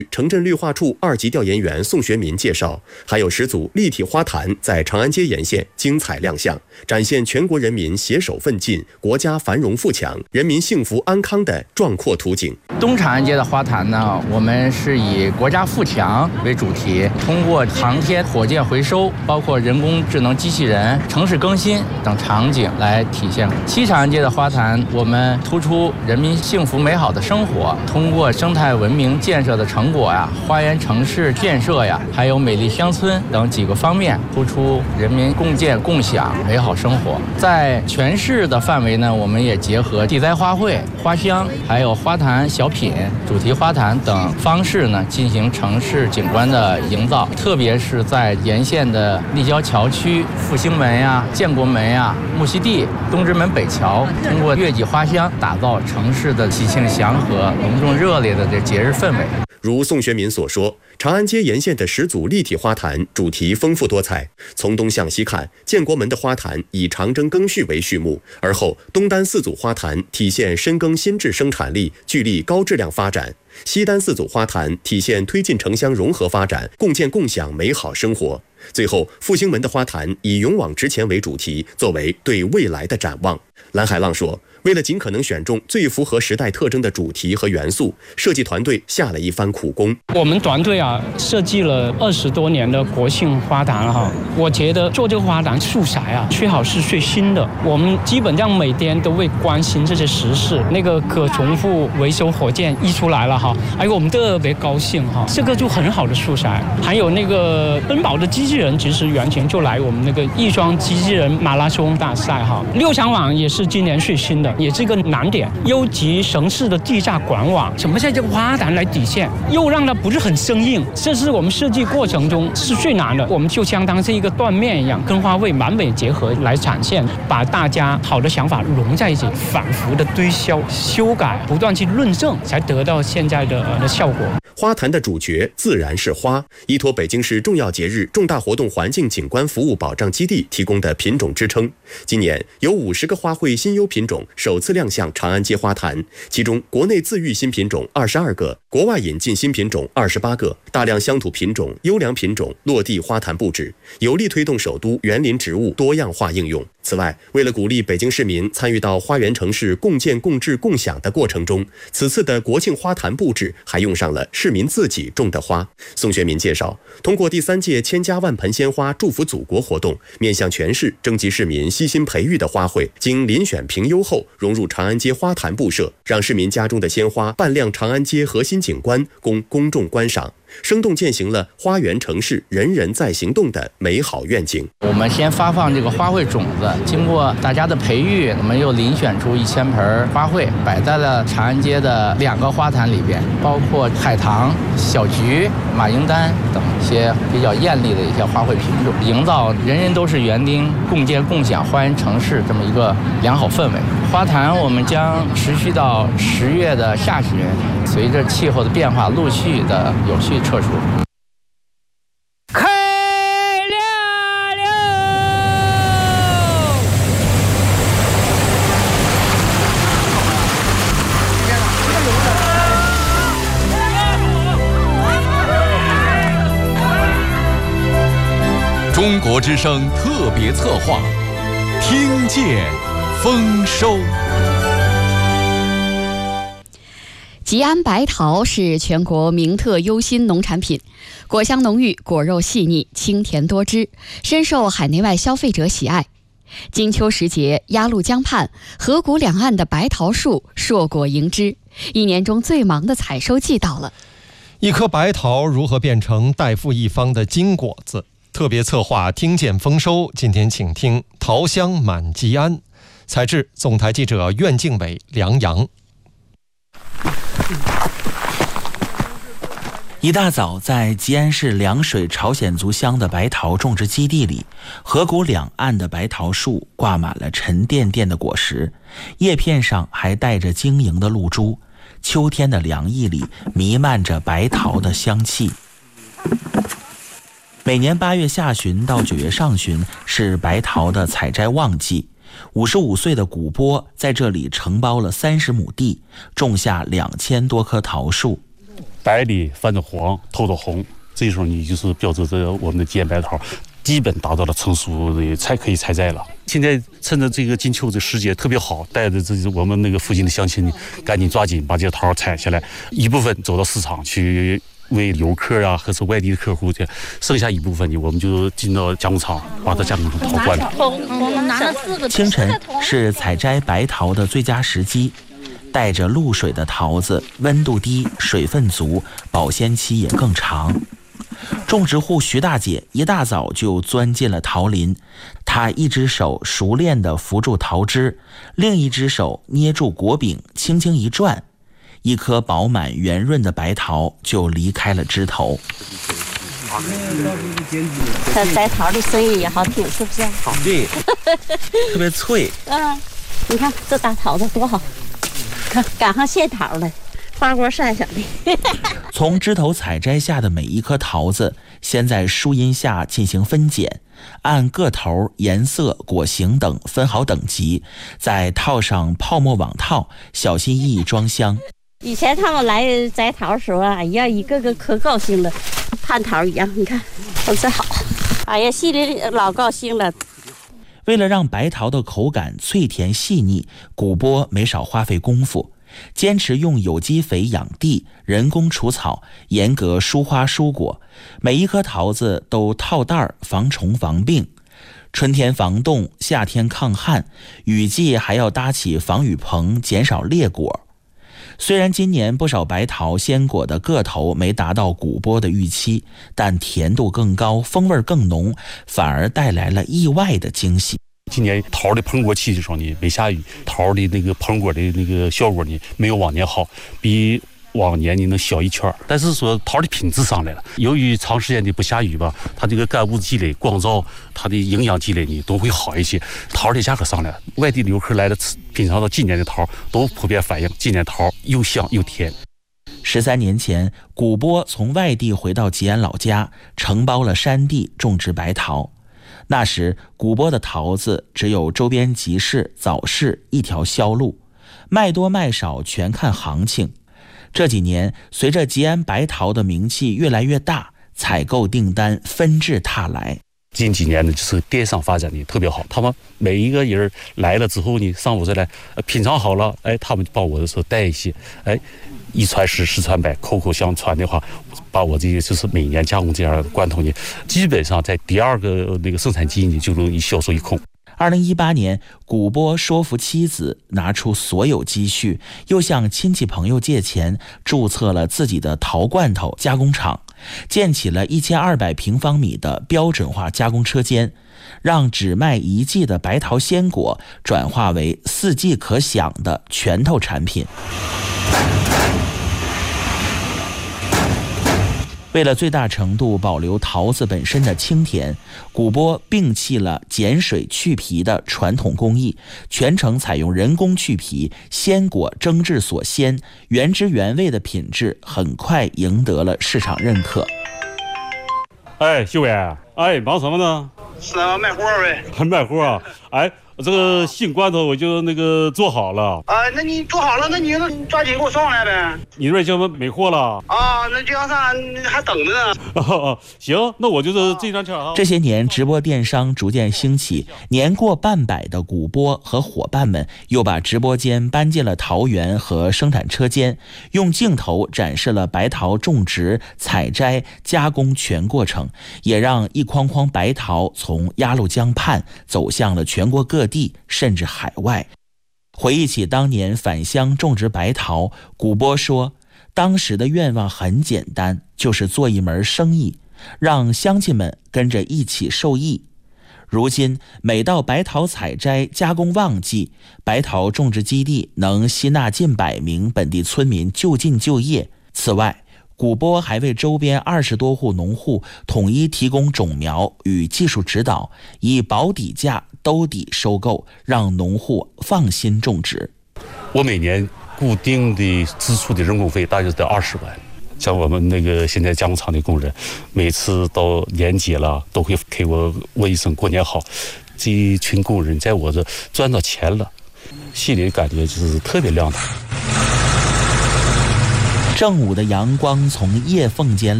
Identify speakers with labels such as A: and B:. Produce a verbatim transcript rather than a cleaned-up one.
A: 城镇绿化处二级调研员宋学民介绍，还有十组立体花坛在长安街沿线精彩亮相，展现全国人民携手奋进、国家繁荣富强、人民幸福安康的壮阔图景。
B: 东长安街的花坛呢，我们是以国家富强为主题，通过航天、火箭回收，包括人工智能机器人、城市更新等场景来体现。西长安街的花坛，我们突出人民幸福美好的生活，通过生态文明建设的成果呀、花园城市建设呀，还有美丽乡村等几个方面，突出人民共建共享美好生活。在全市的范围呢，我们也结合地栽花卉、花香，还有花坛小品、主题花坛等方式呢，进行城市景观的营造。特别是在沿线的立交桥区、复兴门呀、建国门呀、木樨地、东直门北桥，通过月季花香，打造城市的喜庆祥和、隆重热烈的这节日氛围。
A: 如宋学民所说，长安街沿线的十组立体花坛主题丰富多彩。从东向西看，建国门的花坛以长征赓续为序幕，而后东单四组花坛体现深耕新质生产力，聚力高质量发展；西单四组花坛体现推进城乡融合发展，共建共享美好生活。最后，复兴门的花坛以勇往直前为主题，作为对未来的展望。蓝海浪说，为了尽可能选中最符合时代特征的主题和元素，设计团队下了一番苦功。
C: 我们团队啊，设计了二十多年的国庆花坛了哈。我觉得做这个花坛素材啊，最好是最新的。我们基本上每天都会关心这些时事。那个可重复维修火箭一出来了哈，哎呦，我们特别高兴哈。这个就很好的素材。还有那个奔跑的机器人，其实原型就来我们那个亦庄机器人马拉松大赛哈。六强网也是今年最新的。也是一个难点，优级城市的地下管网怎么在这个花坛来体现，又让它不是很生硬，这是我们设计过程中是最难的。我们就相当是一个缎面一样，跟花卉完美结合来展现，把大家好的想法融在一起，反复的推销、修改，不断去论证，才得到现在的、呃、的效果。
A: 花坛的主角自然是花，依托北京市重要节日、重大活动环境景观服务保障基地提供的品种支撑。今年有五十个花卉新优品种首次亮相长安街花坛，其中国内自育新品种二十二个，国外引进新品种二十八个，大量乡土品种、优良品种落地花坛布置，有力推动首都园林植物多样化应用。此外，为了鼓励北京市民参与到花园城市共建共治共享的过程中，此次的国庆花坛布置还用上了市民自己种的花。宋学民介绍，通过第三届千家万盆鲜花祝福祖国活动，面向全市征集市民悉心培育的花卉，经遴选评优后融入长安街花坛布设，让市民家中的鲜花扮亮长安街核心景观，供公众观赏，生动践行了花园城市人人在行动的美好愿景。
B: 我们先发放这个花卉种子，经过大家的培育，我们又遴选出一千盆花卉，摆在了长安街的两个花坛里边，包括海棠、小菊、马缨丹等一些比较艳丽的一些花卉品种，营造人人都是园丁、共建共享花园城市这么一个良好氛围。花坛我们将持续到十月的下旬，随着气候的变化，陆续的有序撤除。
C: 开亮了！
D: 中国之声特别策划，听见丰收。
E: 吉安白桃是全国名特优新农产品，果香浓郁，果肉细腻，清甜多汁，深受海内外消费者喜爱。金秋时节，鸭绿江畔、河谷两岸的白桃树硕果盈枝，一年中最忙的采收季到了。
F: 一颗白桃如何变成代富一方的金果子？特别策划听见丰收，今天请听桃香满吉安。采制总台记者苑敬伟、梁阳。
G: 一大早，在吉安市凉水朝鲜族乡的白桃种植基地里，河谷两岸的白桃树挂满了沉甸甸的果实，叶片上还带着晶莹的露珠。秋天的凉意里弥漫着白桃的香气。每年八月下旬到九月上旬是白桃的采摘旺季。五十五岁的古波在这里承包了三十亩地，种下两千多棵桃树。
H: 白里泛着黄，透着红，这时候你就是标志着我们的吉安白桃基本达到了成熟的才可以采摘了。现在趁着这个金秋的时节特别好，带着这我们那个附近的乡亲赶紧抓紧把这些桃采下来，一部分走到市场去为游客啊或是外地的客户去，剩下一部分呢我们就进到加工厂把它加工成桃罐头。
G: 清晨是采摘白桃的最佳时机，带着露水的桃子温度低，水分足，保鲜期也更长。种植户徐大姐一大早就钻进了桃林，她一只手熟练地扶住桃枝，另一只手捏住果柄，轻轻一转，一颗饱满圆润的白桃就离开了枝头。
I: 这摘桃的声音也好听，是不是？
G: 好，对，特别脆。
I: 嗯，你看这大桃子多好，看赶上现桃了。花锅晒下的。
G: 从枝头采摘下的每一颗桃子，先在树荫下进行分拣，按个头、颜色、果形等分好等级，再套上泡沫网套，小心翼翼装箱。
I: 以前他们来摘桃的时候，哎呀，一个个可高兴了，盼桃一样。你看，都是好，哎呀，心里老高兴了。
G: 为了让白桃的口感脆甜细腻，古波没少花费功夫。坚持用有机肥养地，人工除草，严格疏花疏果，每一颗桃子都套袋儿防虫防病，春天防冻，夏天抗旱，雨季还要搭起防雨棚，减少裂果。虽然今年不少白桃鲜果的个头没达到古波的预期，但甜度更高，风味更浓，反而带来了意外的惊喜。
H: 今年桃的膨果期的时候呢，没下雨，桃的那个膨果的那个效果呢，没有往年好，比往年呢能小一圈。但是说桃的品质上来了，由于长时间的不下雨吧，它这个干物积累、光照，它的营养积累呢都会好一些。桃的价格上来了，外地游客来了品尝到今年的桃，都普遍反映今年桃又香又甜。
G: 十三年前，古波从外地回到吉安老家，承包了山地种植白桃。那时古波的桃子只有周边集市、早市一条销路，卖多卖少全看行情。这几年随着吉安白桃的名气越来越大，采购订单纷至沓来。
H: 近几年呢，就是电商发展的特别好，他们每一个人来了之后呢，上我这来品尝好了，哎，他们帮我的时候带一些，哎，一传十，十传百，口口相传的话，把我这个就是每年加工这样的罐头呢，基本上在第二个那个生产季呢就容易销售一空。
G: 二零一八年，古波说服妻子拿出所有积蓄，又向亲戚朋友借钱，注册了自己的桃罐头加工厂，建起了一千二百平方米的标准化加工车间，让只卖一季的白桃鲜果转化为四季可享的拳头产品。为了最大程度保留桃子本身的清甜，古波摒弃了碱水去皮的传统工艺，全程采用人工去皮，鲜果蒸制所鲜，原汁原味的品质很快赢得了市场认可。
H: 哎，秀伟，哎，忙什么呢？
J: 是啊，卖货呗。
H: 还卖货啊？哎，这个新罐头我就那个做好了。
J: 啊，那你做好了，那你就抓紧给我送来呗。
H: 你那边就没货了？
J: 啊，那就要上还等着呢。
H: 哦，行，那我就是这张签啊。
G: 这些年，直播电商逐渐兴起，年过半百的古波和伙伴们又把直播间搬进了桃园和生产车间，用镜头展示了白桃种植、采摘、加工全过程，也让一筐筐白桃从鸭绿江畔走向了全国各地，甚至海外。回忆起当年返乡种植白桃，古波说，当时的愿望很简单，就是做一门生意，让乡亲们跟着一起受益。如今每到白桃采摘加工旺季，白桃种植基地能吸纳近百名本地村民就近就业。此外，古波还为周边二十多户农户统一提供种苗与技术指导，以保底价兜底收购，让农户放心种植。
H: 我每年固定的支出的人工费大约得二十万，像我们那个现在加工厂的工人，每次到年节了都会给我问一声过年好。这一群工人在我这赚到钱了，心里感觉就是特别亮堂。
G: 正午的阳光从叶缝间